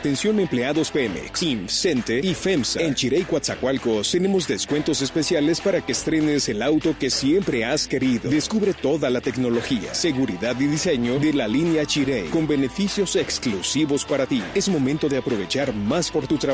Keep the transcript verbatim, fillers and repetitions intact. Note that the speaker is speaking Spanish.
Atención empleados Pemex, I M S S, CENTE y FEMSA. En Chirey, Coatzacoalcos tenemos descuentos especiales para que estrenes el auto que siempre has querido. Descubre toda la tecnología, seguridad y diseño de la línea Chirey con beneficios exclusivos para ti. Es momento de aprovechar más por tu trabajo.